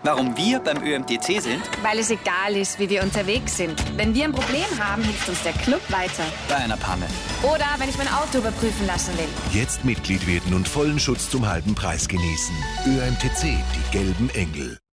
Warum wir beim ÖMTC sind? Weil es egal ist, wie wir unterwegs sind. Wenn wir ein Problem haben, hilft uns der Club weiter. Bei einer Panne. Oder wenn ich mein Auto überprüfen lassen will. Jetzt Mitglied werden und vollen Schutz zum halben Preis genießen. ÖMTC, die gelben Engel.